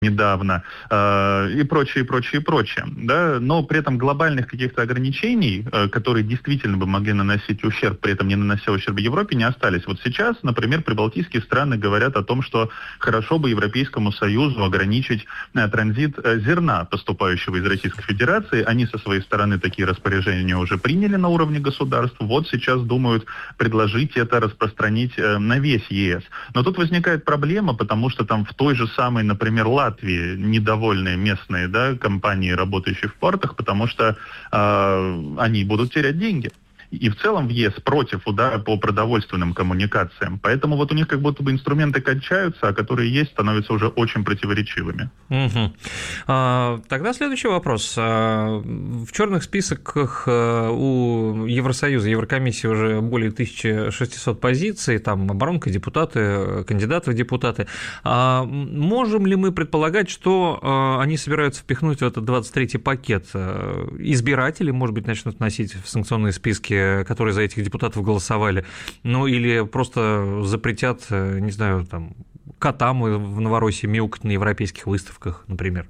недавно, и прочее, и прочее, и прочее. Да? Но при этом глобальных каких-то ограничений, которые действительно бы могли наносить ущерб, при этом не нанося ущерб Европе, не остались. Вот сейчас, например, прибалтийские страны говорят о том, что хорошо бы Европейскому Союзу ограничить транзит зерна, поступающего из Российской Федерации. Они со своей стороны такие распоряжения уже приняли на уровне государств. Вот сейчас думают предложить это распространить на весь ЕС. Но тут возникает проблема, потому что там в той же самой, например, Латвии недовольные местные, да, компании, работающие в портах, потому что они будут терять деньги. И в целом в ЕС против удара по продовольственным коммуникациям. Поэтому вот у них как будто бы инструменты кончаются, а которые есть, становятся уже очень противоречивыми. Угу. Тогда следующий вопрос. В черных списках у Евросоюза, Еврокомиссии уже более 1600 позиций, там оборонка, депутаты, кандидаты в депутаты. Можем ли мы предполагать, что они собираются впихнуть в этот 23-й пакет? Избиратели, может быть, начнут вносить в санкционные списки, которые за этих депутатов голосовали, ну или просто запретят, не знаю, там, котам в Новороссии мяукать на европейских выставках, например?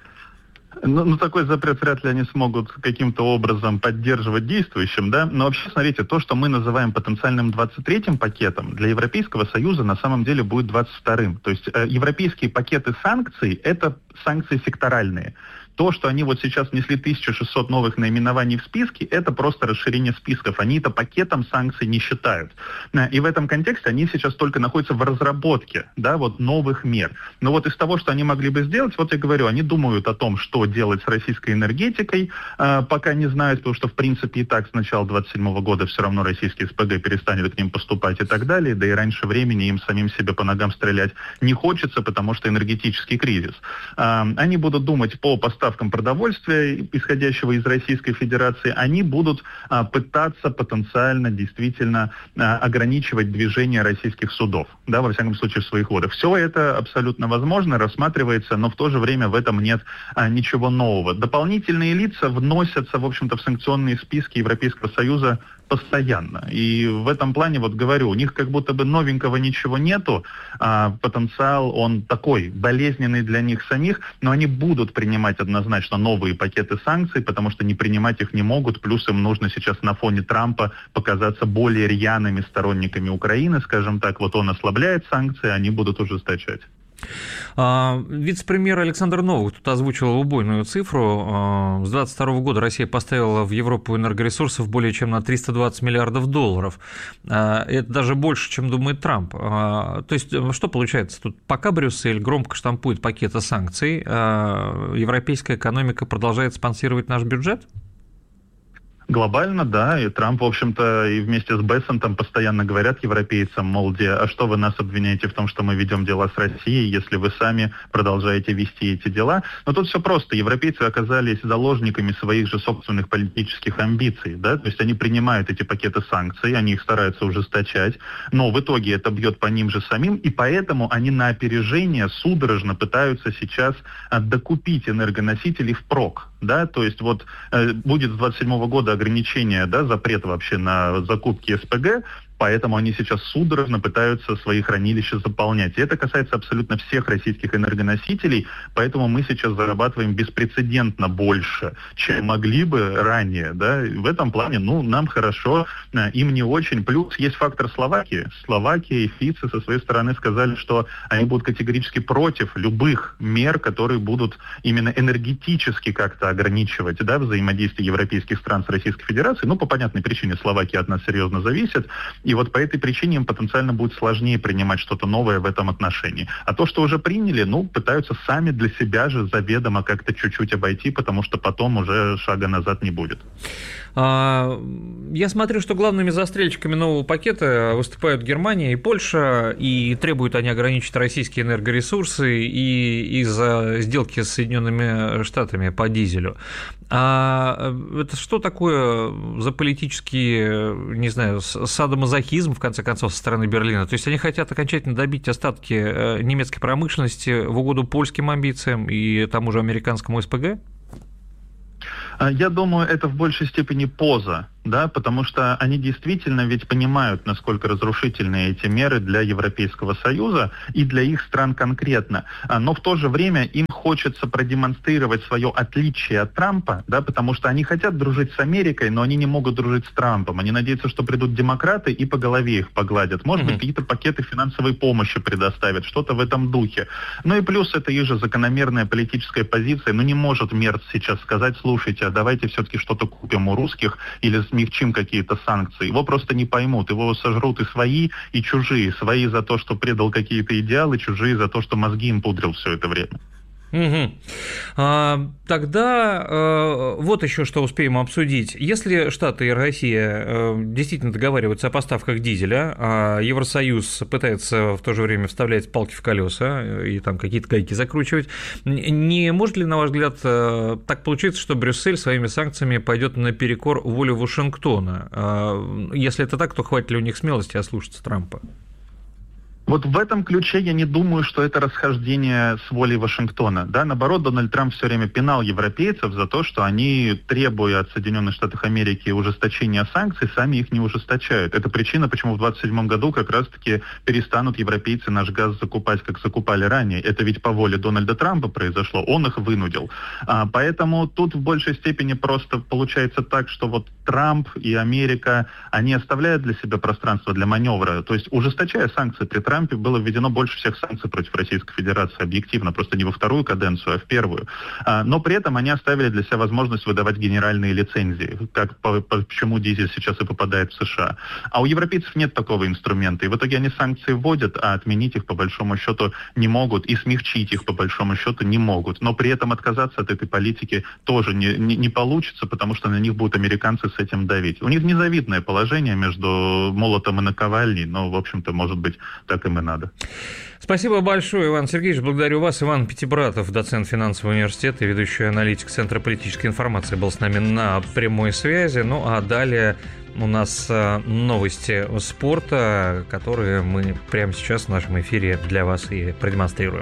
Ну, такой запрет вряд ли они смогут каким-то образом поддерживать действующим, да, но вообще, смотрите, то, что мы называем потенциальным 23-м пакетом, для Европейского Союза на самом деле будет 22-м. То есть европейские пакеты санкций – это санкции секторальные. То, что они вот сейчас внесли 1600 новых наименований в списки, это просто расширение списков. Они это пакетом санкций не считают. И в этом контексте они сейчас только находятся в разработке, да, вот новых мер. Но вот из того, что они могли бы сделать, вот я говорю, они думают о том, что делать с российской энергетикой, пока не знают, потому что, в принципе, и так с начала 2027 года все равно российский СПГ перестанет к ним поступать и так далее, да и раньше времени им самим себе по ногам стрелять не хочется, потому что энергетический кризис. Они будут думать по поставкам продовольствия, исходящего из Российской Федерации, они будут пытаться потенциально действительно ограничивать движение российских судов, да, во всяком случае в своих водах. Все это абсолютно возможно, рассматривается, но в то же время в этом нет ничего нового. Дополнительные лица вносятся, в общем-то, в санкционные списки Европейского Союза постоянно. И в этом плане, вот говорю, у них как будто бы новенького ничего нету, потенциал, он такой, болезненный для них самих, но они будут принимать однозначно новые пакеты санкций, потому что не принимать их не могут, плюс им нужно сейчас на фоне Трампа показаться более рьяными сторонниками Украины, скажем так, вот он ослабляет санкции, они будут ужесточать. Вице-премьер Александр Новак тут озвучивал убойную цифру. С 2022 года Россия поставила в Европу энергоресурсов более чем на 320 миллиардов долларов. Это даже больше, чем думает Трамп. То есть, что получается? Тут пока Брюссель громко штампует пакеты санкций, европейская экономика продолжает спонсировать наш бюджет? Глобально, да, и Трамп, в общем-то, и вместе с Бессентом постоянно говорят европейцам, мол, а что вы нас обвиняете в том, что мы ведем дела с Россией, если вы сами продолжаете вести эти дела? Но тут все просто. Европейцы оказались заложниками своих же собственных политических амбиций, да, то есть они принимают эти пакеты санкций, они их стараются ужесточать, но в итоге это бьет по ним же самим, и поэтому они на опережение судорожно пытаются сейчас докупить энергоносители впрок. Да, то есть вот будет с 27 года ограничение, да, запрет вообще на закупки СПГ, поэтому они сейчас судорожно пытаются свои хранилища заполнять. И это касается абсолютно всех российских энергоносителей, поэтому мы сейчас зарабатываем беспрецедентно больше, чем могли бы ранее. Да? В этом плане, ну, нам хорошо, им не очень. Плюс есть фактор Словакии. Словакия и Фице со своей стороны сказали, что они будут категорически против любых мер, которые будут именно энергетически как-то ограничивать, да, взаимодействие европейских стран с Российской Федерацией. Ну, по понятной причине, Словакия от нас серьезно зависит. И вот по этой причине им потенциально будет сложнее принимать что-то новое в этом отношении. А то, что уже приняли, ну, пытаются сами для себя же заведомо как-то чуть-чуть обойти, потому что потом уже шага назад не будет. Я смотрю, что главными застрельщиками нового пакета выступают Германия и Польша, и требуют они ограничить российские энергоресурсы и из-за сделки с Соединенными Штатами по дизелю. А это что такое за политический, не знаю, садомазохизм, в конце концов, со стороны Берлина? То есть они хотят окончательно добить остатки немецкой промышленности в угоду польским амбициям и тому же американскому СПГ? Я думаю, это в большей степени поза да, потому что они действительно ведь понимают, насколько разрушительны эти меры для Европейского Союза и для их стран конкретно. Но в то же время им хочется продемонстрировать свое отличие от Трампа, да, потому что они хотят дружить с Америкой, но они не могут дружить с Трампом. Они надеются, что придут демократы и по голове их погладят. Может быть, какие-то пакеты финансовой помощи предоставят, что-то в этом духе. Ну и плюс это их же закономерная политическая позиция. Ну не может Мерц сейчас сказать: слушайте, а давайте все-таки что-то купим у русских или смягчим какие-то санкции. Его просто не поймут. Его сожрут и свои, и чужие. Свои за то, что предал какие-то идеалы, чужие за то, что мозги им пудрил все это время. Тогда вот еще что успеем обсудить. Если Штаты и Россия действительно договариваются о поставках дизеля, а Евросоюз пытается в то же время вставлять палки в колеса и там какие-то гайки закручивать, не может ли, на ваш взгляд, так получиться, что Брюссель своими санкциями пойдет наперекор воле Вашингтона? Если это так, то хватит ли у них смелости ослушаться Трампа? Вот в этом ключе я не думаю, что это расхождение с волей Вашингтона. Да, наоборот, Дональд Трамп все время пинал европейцев за то, что они, требуя от Соединенных Штатов Америки ужесточения санкций, сами их не ужесточают. Это причина, почему в 2027 году как раз-таки перестанут европейцы наш газ закупать, как закупали ранее. Это ведь по воле Дональда Трампа произошло, он их вынудил. Поэтому тут в большей степени просто получается так, что вот Трамп и Америка, они оставляют для себя пространство для маневра. То есть, ужесточая санкции при Трампе, было введено больше всех санкций против Российской Федерации, объективно, просто не во вторую каденцию, а в первую. Но при этом они оставили для себя возможность выдавать генеральные лицензии, как почему дизель сейчас и попадает в США. А у европейцев нет такого инструмента, и в итоге они санкции вводят, а отменить их по большому счету не могут, и смягчить их по большому счету не могут. Но при этом отказаться от этой политики тоже не получится, потому что на них будут американцы с этим давить. У них незавидное положение между молотом и наковальней, но, в общем-то, может быть, так им и надо. Спасибо большое, Иван Сергеевич. Благодарю вас. Иван Пятибратов, доцент финансового университета и ведущий аналитик Центра политической информации, был с нами на прямой связи. Ну а далее у нас новости спорта, которые мы прямо сейчас в нашем эфире для вас и продемонстрируем.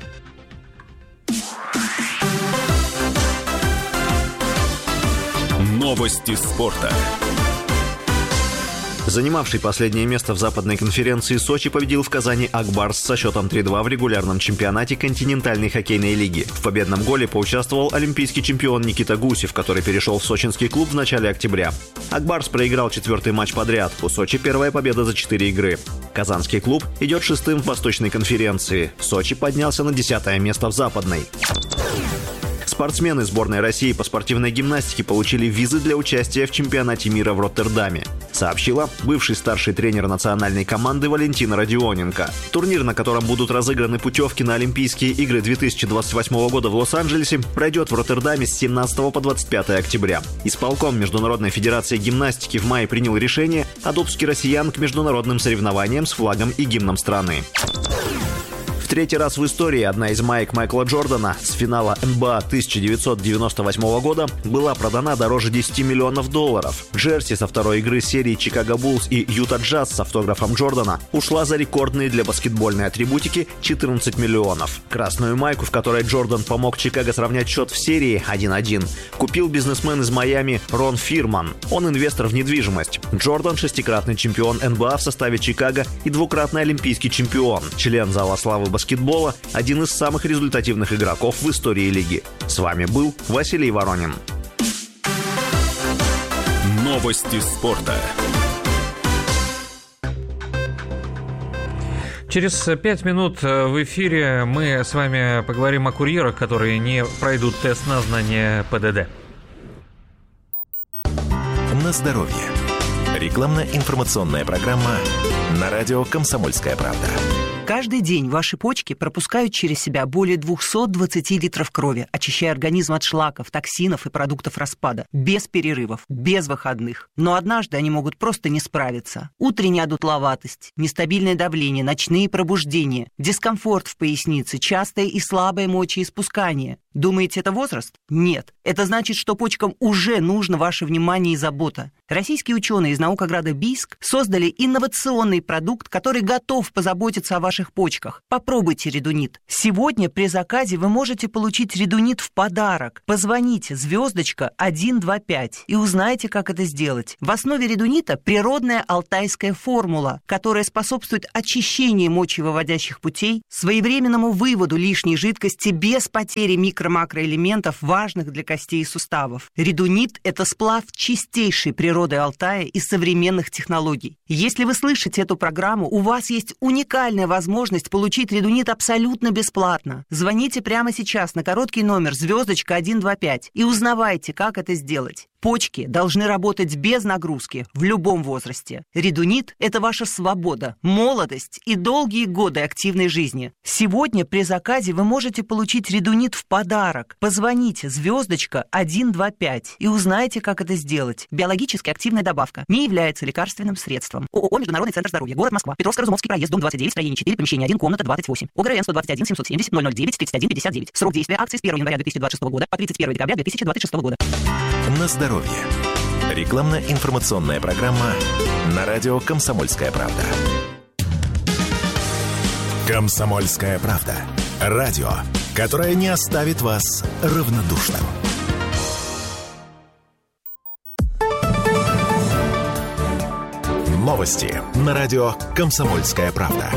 Новости спорта. Занимавший последнее место в западной конференции Сочи победил в Казани Ак Барс со счетом 3-2 в регулярном чемпионате континентальной хоккейной лиги. В победном голе поучаствовал олимпийский чемпион Никита Гусев, который перешел в сочинский клуб в начале октября. Ак Барс проиграл 4-й матч подряд. У Сочи первая победа за 4 игры. Казанский клуб идет 6-м в восточной конференции. Сочи поднялся на 10-е место в западной. Спортсмены сборной России по спортивной гимнастике получили визы для участия в чемпионате мира в Роттердаме, сообщила бывший старший тренер национальной команды Валентина Родионенко. Турнир, на котором будут разыграны путевки на Олимпийские игры 2028 года в Лос-Анджелесе, пройдет в Роттердаме с 17 по 25 октября. Исполком Международной федерации гимнастики в мае принял решение о допуске россиян к международным соревнованиям с флагом и гимном страны. В третий раз в истории одна из маек Майкла Джордана с финала НБА 1998 года была продана дороже $10 миллионов. Джерси со второй игры серии Чикаго Буллс и Юта Джаз с автографом Джордана ушла за рекордные для баскетбольной атрибутики $14 миллионов. Красную майку, в которой Джордан помог Чикаго сравнять счет в серии 1-1, купил бизнесмен из Майами Рон Фирман. Он инвестор в недвижимость. Джордан — 6-кратный чемпион НБА в составе Чикаго и 2-кратный олимпийский чемпион, член зала славы баскетбола, один из самых результативных игроков в истории лиги. С вами был Василий Воронин. Новости спорта. Через 5 минут в эфире мы с вами поговорим о курьерах, которые не пройдут тест на знание ПДД. На здоровье. Рекламно-информационная программа на радио «Комсомольская правда». Каждый день ваши почки пропускают через себя более 220 литров крови, очищая организм от шлаков, токсинов и продуктов распада. Без перерывов, без выходных. Но однажды они могут просто не справиться. Утренняя одутловатость, нестабильное давление, ночные пробуждения, дискомфорт в пояснице, частое и слабое мочеиспускание. Думаете, это возраст? Нет. Это значит, что почкам уже нужно ваше внимание и забота. Российские ученые из наукограда Бийск создали инновационный продукт, который готов позаботиться о ваших почках. Попробуйте редунит. Сегодня при заказе вы можете получить редунит в подарок. Позвоните *125 и узнайте, как это сделать. В основе редунита природная алтайская формула, которая способствует очищению мочевыводящих путей, своевременному выводу лишней жидкости без потери микро-макроэлементов, важных для костей и суставов. Редунит – это сплав чистейшей природы Алтая и современных технологий. Если вы слышите эту программу, у вас есть уникальная возможность получить редунит абсолютно бесплатно. Звоните прямо сейчас на короткий номер *125 и узнавайте, как это сделать. Почки должны работать без нагрузки в любом возрасте. Редунит – это ваша свобода, молодость и долгие годы активной жизни. Сегодня при заказе вы можете получить редунит в подарок. Позвоните *125 и узнайте, как это сделать. Биологически активная добавка. Не является лекарственным средством. ООО «Международный центр здоровья», город Москва, Петровско-Разумовский проезд, дом 29, строение 4, помещение 1, комната 28. ОГРН 121 770 009 31 59. Срок действия акции с 1 января 2026 года по 31 декабря 2026 года. На здоровье. Рекламно-информационная программа на радио «Комсомольская правда». «Комсомольская правда». Радио, которое не оставит вас равнодушным. Новости на радио «Комсомольская правда».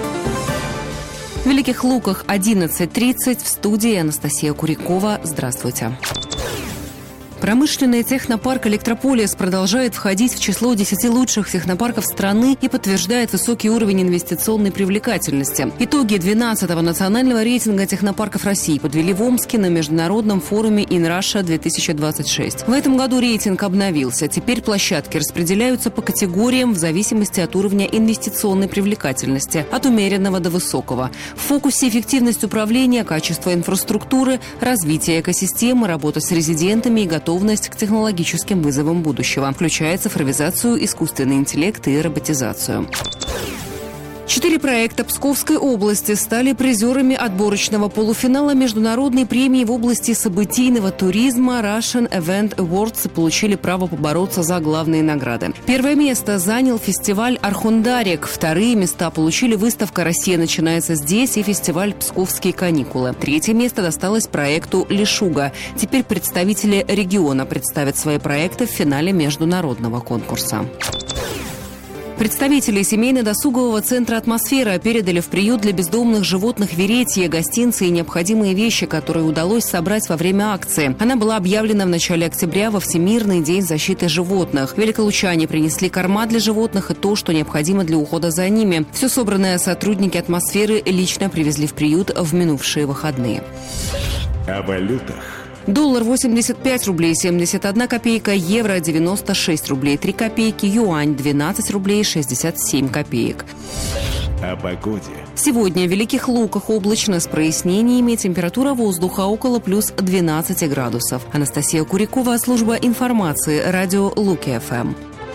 В Великих Луках 11:30 в студии Анастасия Курякова. Здравствуйте. Промышленный технопарк «Электрополис» продолжает входить в число 10 лучших технопарков страны и подтверждает высокий уровень инвестиционной привлекательности. Итоги 12-го национального рейтинга технопарков России подвели в Омске на международном форуме InRussia 2026. В этом году рейтинг обновился. Теперь площадки распределяются по категориям в зависимости от уровня инвестиционной привлекательности, от умеренного до высокого. В фокусе эффективность управления, качество инфраструктуры, развитие экосистемы, работа с резидентами и готовность к технологическим вызовам будущего, включая цифровизацию, искусственный интеллект и роботизацию. 4 проекта Псковской области стали призерами отборочного полуфинала международной премии в области событийного туризма Russian Event Awards и получили право побороться за главные награды. Первое место занял фестиваль «Архундарик». Вторые места получили выставка «Россия начинается здесь» и фестиваль «Псковские каникулы». Третье место досталось проекту «Лишуга». Теперь представители региона представят свои проекты в финале международного конкурса. Представители семейно-досугового центра «Атмосфера» передали в приют для бездомных животных веретье, гостинцы и необходимые вещи, которые удалось собрать во время акции. Она была объявлена в начале октября во Всемирный день защиты животных. Великолучане принесли корма для животных и то, что необходимо для ухода за ними. Все собранное сотрудники «Атмосферы» лично привезли в приют в минувшие выходные. О валютах. Доллар 85 рублей 71 копейка, евро 96 рублей 3 копейки, юань 12 рублей 67 копеек. О погоде. Сегодня в Великих Луках облачно с прояснениями, температура воздуха около плюс 12 градусов. Анастасия Курякова, служба информации, радио Луки-ФМ.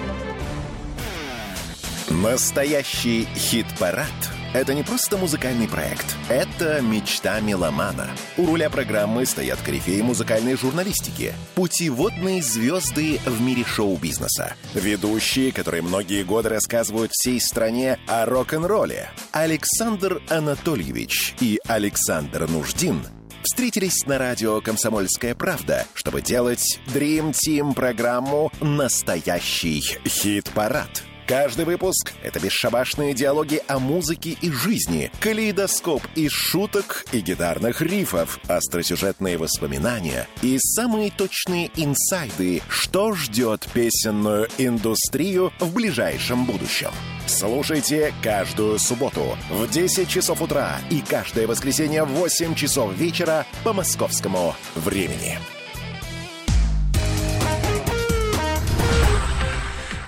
Настоящий хит-парад – это не просто музыкальный проект. Это мечта меломана. У руля программы стоят корифеи музыкальной журналистики, путеводные звезды в мире шоу-бизнеса, ведущие, которые многие годы рассказывают всей стране о рок-н-ролле. Александр Анатольевич и Александр Нуждин встретились на радио «Комсомольская правда», чтобы делать Dream Team программу «Настоящий хит-парад». Каждый выпуск — это бесшабашные диалоги о музыке и жизни, калейдоскоп из шуток и гитарных рифов, остросюжетные воспоминания и самые точные инсайды, что ждет песенную индустрию в ближайшем будущем. Слушайте каждую субботу в 10 часов утра и каждое воскресенье в 8 часов вечера по московскому времени.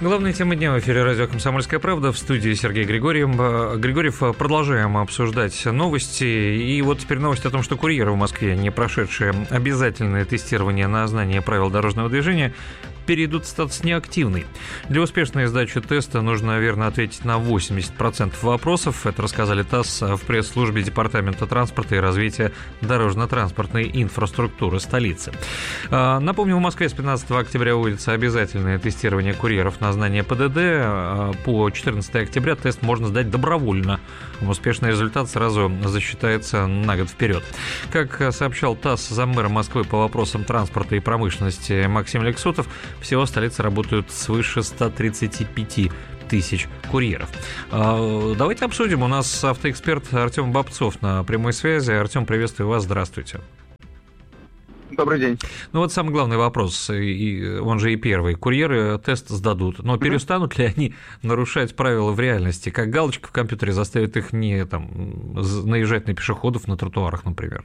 Главная тема дня в эфире радио «Комсомольская правда», в студии Сергей Григорьев. Продолжаем обсуждать новости. И вот теперь новость о том, что курьеры в Москве, не прошедшие обязательное тестирование на знание правил дорожного движения, перейдут в статус неактивный. Для успешной сдачи теста нужно верно ответить на 80% вопросов. Это рассказали ТАСС в пресс-службе Департамента транспорта и развития дорожно-транспортной инфраструктуры столицы. Напомню, в Москве с 15 октября вводится обязательное тестирование курьеров на знание ПДД. По 14 октября тест можно сдать добровольно. Успешный результат сразу засчитается на год вперед. Как сообщал ТАСС заммэра Москвы по вопросам транспорта и промышленности Максим Лексутов, всего в столице работают свыше 135 тысяч курьеров. Давайте обсудим. У нас автоэксперт Артем Бобцов на прямой связи. Артем, приветствую вас. Здравствуйте. Добрый день. Ну вот самый главный вопрос, он же и первый. Курьеры тест сдадут, но перестанут ли они нарушать правила в реальности? Как галочка в компьютере заставит их не наезжать на пешеходов на тротуарах, например?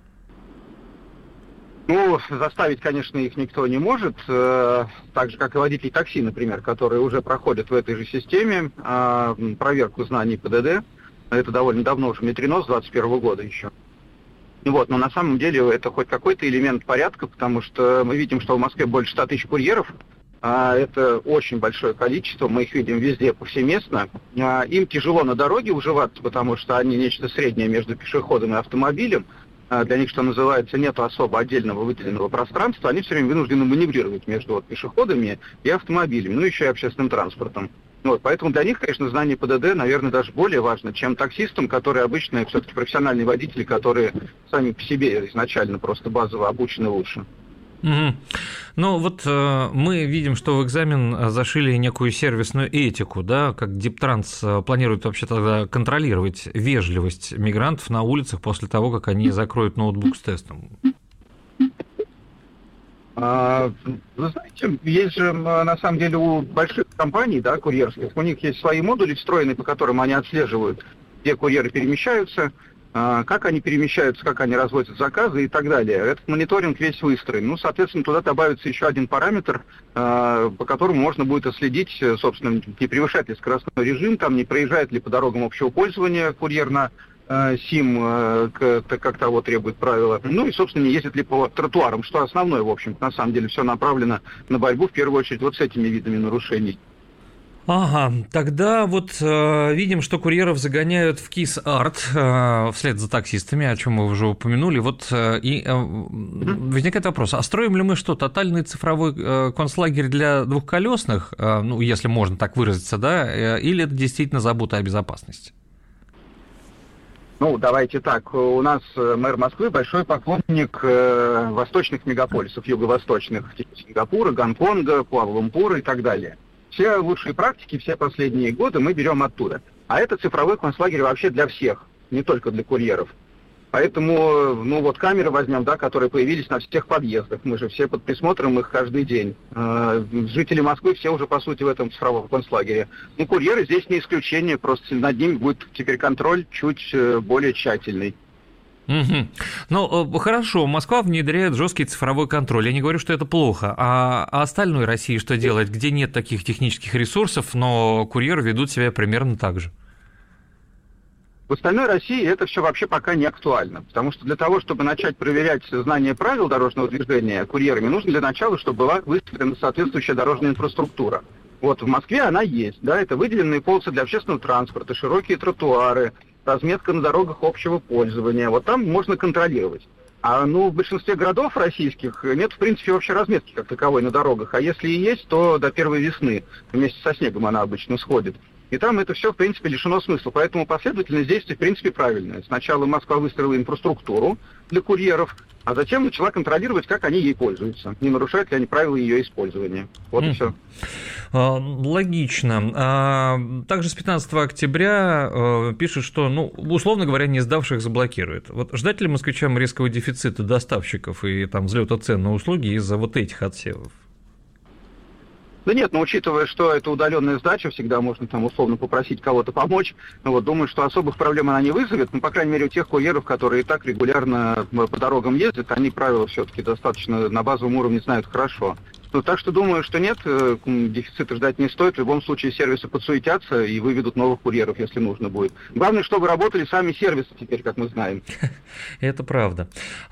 Ну, заставить, конечно, их никто не может, так же, как и водителей такси, например, которые уже проходят в этой же системе проверку знаний ПДД. Это довольно давно уже внедрено, с 2021 года еще. Вот, но на самом деле это хоть какой-то элемент порядка, потому что мы видим, что в Москве больше 100 тысяч курьеров. Это очень большое количество, мы их видим везде, повсеместно. Им тяжело на дороге уживаться, потому что они нечто среднее между пешеходом и автомобилем. Для них, что называется, нет особо отдельного выделенного пространства, они все время вынуждены маневрировать между пешеходами и автомобилями, ну еще и общественным транспортом. Вот, поэтому для них, конечно, знание ПДД, наверное, даже более важно, чем таксистам, которые обычно все-таки профессиональные водители, которые сами по себе изначально просто базово обучены лучше. Угу. Ну вот мы видим, что в экзамен зашили некую сервисную этику, да, как Диптранс планирует вообще тогда контролировать вежливость мигрантов на улицах после того, как они закроют ноутбук с тестом. Вы знаете, есть же на самом деле у больших компаний, да, курьерских, у них есть свои модули встроенные, по которым они отслеживают, где курьеры перемещаются, как они перемещаются, как они развозят заказы и так далее. Этот мониторинг весь выстроен. Ну, соответственно, туда добавится еще один параметр, по которому можно будет отследить, собственно, не превышает ли скоростной режим, там, не проезжает ли по дорогам общего пользования курьер на СИМ, как того требует правила. Ну и, собственно, не ездит ли по тротуарам, что основное, в общем, на самом деле, все направлено на борьбу, в первую очередь, вот с этими видами нарушений. Ага, тогда вот видим, что курьеров загоняют в КИС-арт вслед за таксистами, о чем мы уже упомянули. Вот и возникает вопрос, а строим ли мы что, тотальный цифровой концлагерь для двухколесных, ну, если можно так выразиться, да, или это действительно забота о безопасности? Ну, давайте так, у нас мэр Москвы большой поклонник восточных мегаполисов, юго-восточных, типа Сингапура, Гонконга, Куала-Лумпура и так далее. Все лучшие практики, все последние годы мы берем оттуда. А это цифровой концлагерь вообще для всех, не только для курьеров. Поэтому, ну вот камеры возьмем, да, которые появились на всех подъездах. Мы же все под присмотром их каждый день. Жители Москвы все уже, по сути, в этом цифровом концлагере. Ну, курьеры здесь не исключение, просто над ними будет теперь контроль чуть более тщательный. Угу. Ну, хорошо, Москва внедряет жесткий цифровой контроль. Я не говорю, что это плохо. А остальной России что делать, где нет таких технических ресурсов, но курьеры ведут себя примерно так же? В остальной России это все вообще пока не актуально, потому что для того, чтобы начать проверять знание правил дорожного движения курьерами, нужно для начала, чтобы была выстроена соответствующая дорожная инфраструктура. Вот в Москве она есть, да, это выделенные полосы для общественного транспорта, широкие тротуары, разметка на дорогах общего пользования. Вот там можно контролировать. А в большинстве городов российских нет, в принципе, вообще разметки как таковой на дорогах. А если и есть, то до первой весны. Вместе со снегом она обычно сходит. И там это все, в принципе, лишено смысла. Поэтому последовательность действий, в принципе, правильная. Сначала Москва выстроила инфраструктуру для курьеров, а затем начала контролировать, как они ей пользуются. Не нарушают ли они правила ее использования. Вот и все. Логично. Также с 15 октября пишут, что, ну, условно говоря, не сдавших заблокируют. Вот ждать ли москвичам резкого дефицита доставщиков и там взлета цен на услуги из-за вот этих отсевов? Да нет, но учитывая, что это удаленная сдача, всегда можно там условно попросить кого-то помочь. Ну вот, думаю, что особых проблем она не вызовет. Ну, по крайней мере, у тех курьеров, которые и так регулярно по дорогам ездят, они правила все-таки достаточно на базовом уровне знают хорошо. Ну, так что думаю, что нет, дефицита ждать не стоит. В любом случае сервисы подсуетятся и выведут новых курьеров, если нужно будет. Главное, чтобы работали сами сервисы теперь, как мы знаем. Это правда.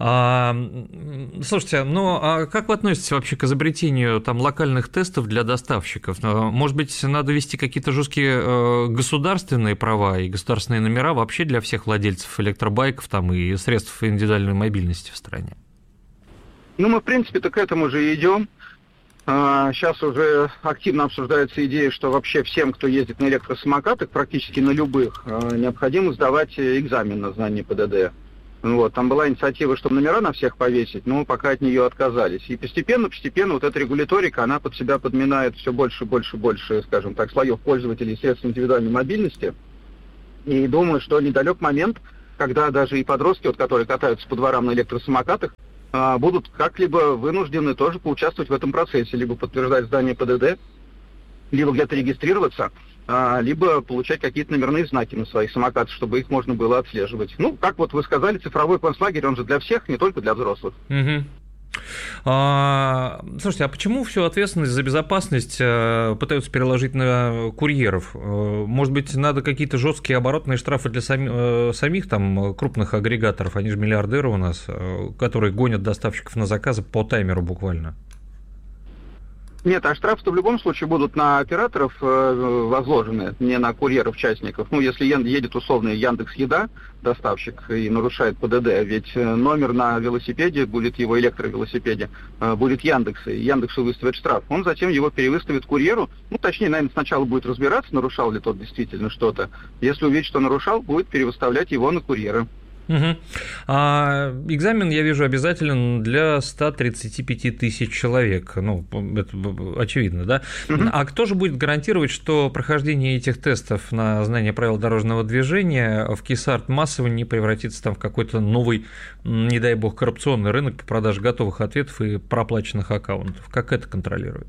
Слушайте, ну а как вы относитесь вообще к изобретению там локальных тестов для доставщиков? Может быть, надо ввести какие-то жесткие государственные права и государственные номера вообще для всех владельцев электробайков там, и средств индивидуальной мобильности в стране? Ну, мы, в принципе-то, к этому же и идем. Сейчас уже активно обсуждается идея, что вообще всем, кто ездит на электросамокатах, практически на любых, необходимо сдавать экзамен на знание ПДД. Вот, там была инициатива, чтобы номера на всех повесить, но пока от нее отказались. И постепенно вот эта регуляторика, она под себя подминает все больше, скажем так, слоев пользователей средств индивидуальной мобильности. И думаю, что недалек момент, когда даже и подростки, вот, которые катаются по дворам на электросамокатах, будут как-либо вынуждены тоже поучаствовать в этом процессе, либо подтверждать сдание ПДД, либо где-то регистрироваться, либо получать какие-то номерные знаки на своих самокатах, чтобы их можно было отслеживать. Ну, как вот вы сказали, цифровой концлагерь, он же для всех, не только для взрослых. Угу. Слушайте, а почему всю ответственность за безопасность пытаются переложить на курьеров? Может быть, надо какие-то жесткие оборотные штрафы для самих там крупных агрегаторов, они же миллиардеры у нас, которые гонят доставщиков на заказы по таймеру буквально? Нет, а штрафы-то в любом случае будут на операторов возложены, не на курьеров-частников. Ну, если едет условный Яндекс.Еда, доставщик, и нарушает ПДД, ведь номер на велосипеде, будет его электровелосипеде, будет Яндекс, и Яндексу выставит штраф. Он затем его перевыставит курьеру, ну, точнее, наверное, сначала будет разбираться, нарушал ли тот действительно что-то. Если увидит, что нарушал, будет перевыставлять его на курьера. Угу. Экзамен, я вижу, обязателен для 135 тысяч человек. Ну, это очевидно, да? Угу. А кто же будет гарантировать, что прохождение этих тестов на знание правил дорожного движения в КИСАРТ массово не превратится там в какой-то новый, не дай бог, коррупционный рынок по продаже готовых ответов и проплаченных аккаунтов? Как это контролировать?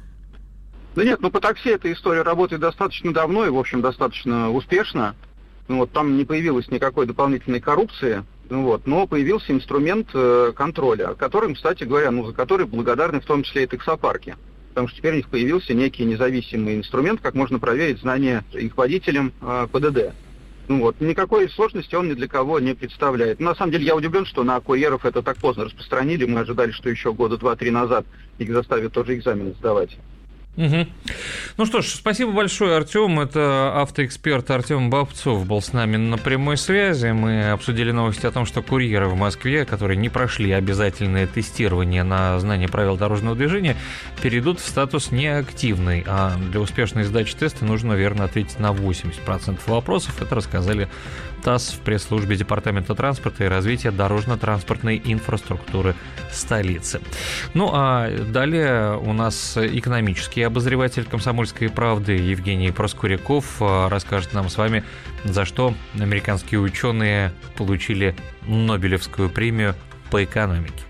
Да нет, по такси эта история работает достаточно давно и, в общем, достаточно успешно. Вот, там не появилось никакой дополнительной коррупции, но появился инструмент контроля, которым, кстати говоря, за который благодарны в том числе и таксопарки. Потому что теперь у них появился некий независимый инструмент, как можно проверить знания их водителям ПДД. Никакой сложности он ни для кого не представляет. На самом деле я удивлен, что на курьеров это так поздно распространили. Мы ожидали, что еще года 2-3 назад их заставят тоже экзамены сдавать. Угу. Ну что ж, спасибо большое, Артём. Это автоэксперт Артём Бобцов был с нами на прямой связи. Мы обсудили новости о том, что курьеры в Москве, которые не прошли обязательное тестирование на знание правил дорожного движения, перейдут в статус неактивный. А для успешной сдачи теста нужно, наверное, ответить на 80% вопросов. Это рассказали ТАСС в пресс-службе Департамента транспорта и развития дорожно-транспортной инфраструктуры столицы. Ну а далее у нас экономический обозреватель «Комсомольской правды» Евгений Проскуряков расскажет нам с вами, за что американские ученые получили Нобелевскую премию по экономике.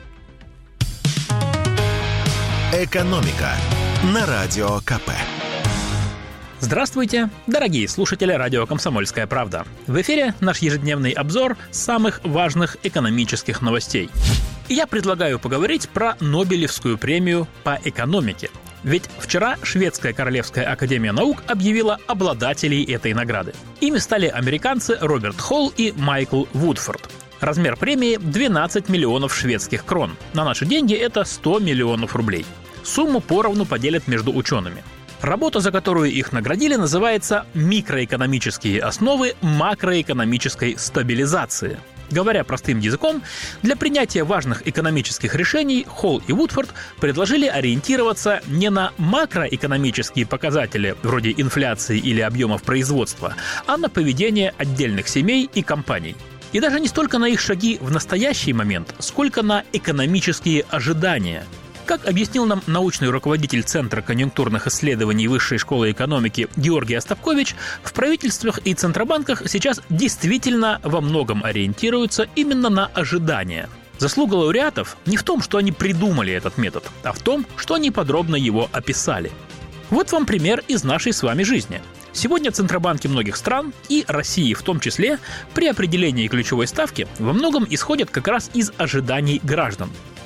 «Экономика» на Радио КП. Здравствуйте, дорогие слушатели радио «Комсомольская правда». В эфире наш ежедневный обзор самых важных экономических новостей. И я предлагаю поговорить про Нобелевскую премию по экономике. Ведь вчера Шведская Королевская Академия Наук объявила обладателей этой награды. Ими стали американцы Роберт Холл и Майкл Вудфорд. Размер премии – 12 миллионов шведских крон. На наши деньги это 100 миллионов рублей. Сумму поровну поделят между учеными. Работа, за которую их наградили, называется «Микроэкономические основы макроэкономической стабилизации». Говоря простым языком, для принятия важных экономических решений Холл и Вудфорд предложили ориентироваться не на макроэкономические показатели, вроде инфляции или объемов производства, а на поведение отдельных семей и компаний. И даже не столько на их шаги в настоящий момент, сколько на экономические ожидания. Как объяснил нам научный руководитель Центра конъюнктурных исследований Высшей школы экономики Георгий Остапкович, в правительствах и центробанках сейчас действительно во многом ориентируются именно на ожидания. Заслуга лауреатов не в том, что они придумали этот метод, а в том, что они подробно его описали. Вот вам пример из нашей с вами жизни. Сегодня центробанки многих стран, и России в том числе, при определении ключевой ставки во многом исходят как раз из ожиданий граждан.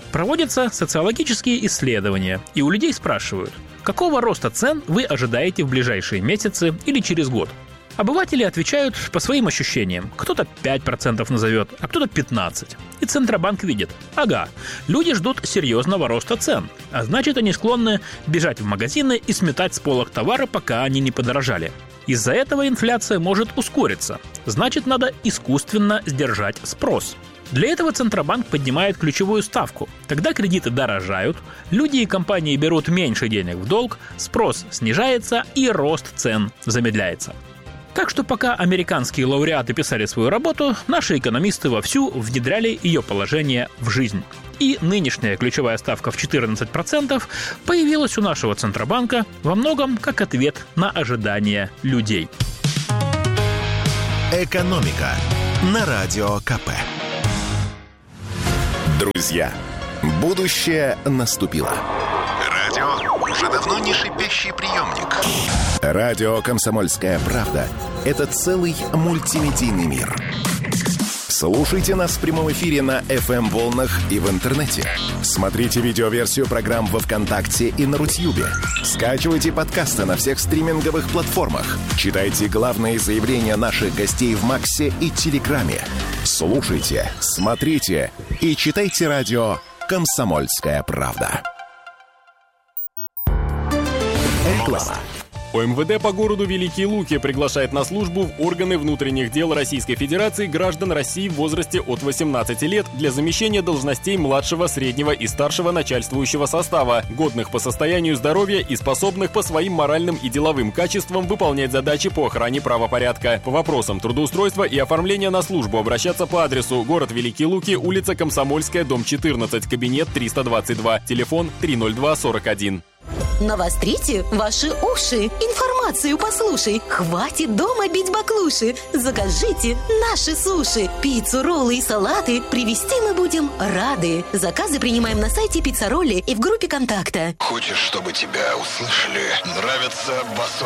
Проводятся социологические исследования, и у людей спрашивают, какого роста цен вы ожидаете в ближайшие месяцы или через год. Обыватели отвечают по своим ощущениям. Кто-то 5% назовет, а кто-то 15%. И Центробанк видит. Ага, люди ждут серьезного роста цен. А значит, они склонны бежать в магазины и сметать с полок товары, пока они не подорожали. Из-за этого инфляция может ускориться. Значит, надо искусственно сдержать спрос. Для этого Центробанк поднимает ключевую ставку. Когда кредиты дорожают, люди и компании берут меньше денег в долг, спрос снижается и рост цен замедляется. Так что пока американские лауреаты писали свою работу, наши экономисты вовсю внедряли ее положение в жизнь. И нынешняя ключевая ставка в 14% появилась у нашего Центробанка во многом как ответ на ожидания людей. «Экономика» на Радио КП. Друзья, будущее наступило. Радио уже давно не шипящий приемник. Радио «Комсомольская правда» — это целый мультимедийный мир. Слушайте нас в прямом эфире на FM-волнах и в интернете. Смотрите видеоверсию программ во ВКонтакте и на Рутьюбе. Скачивайте подкасты на всех стриминговых платформах. Читайте главные заявления наших гостей в Максе и Телеграме. Слушайте, смотрите и читайте радио «Комсомольская правда». Реклама. ОМВД по городу Великие Луки приглашает на службу в органы внутренних дел Российской Федерации граждан России в возрасте от 18 лет для замещения должностей младшего, среднего и старшего начальствующего состава, годных по состоянию здоровья и способных по своим моральным и деловым качествам выполнять задачи по охране правопорядка. По вопросам трудоустройства и оформления на службу обращаться по адресу: город Великие Луки, улица Комсомольская, дом 14, кабинет 322, телефон 30241. Навострите ваши уши, информацию послушай. Хватит дома бить баклуши. Закажите наши суши. Пиццу, роллы и салаты привезти мы будем рады. Заказы принимаем на сайте Пиццаролли и в группе контакта. Хочешь, чтобы тебя услышали? Нравится басок?